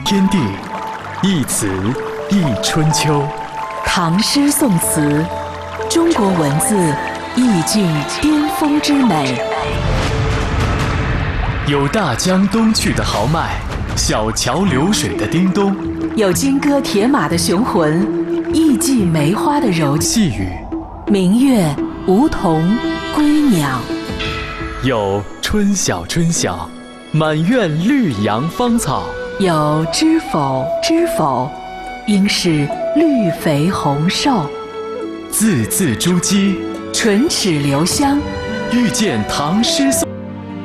天地，一词一春秋。 唐诗宋词，中国文字意境巅峰之美。 有大江东去的豪迈，小桥流水的叮咚， 有金戈铁马的雄浑，艺伎梅花的柔细语， 明月梧桐归鸟。 有春晓春晓，满院绿杨芳草。 有知否知否，应是绿肥红瘦。 字字珠玑， 唇齿留香， 遇见唐诗宋。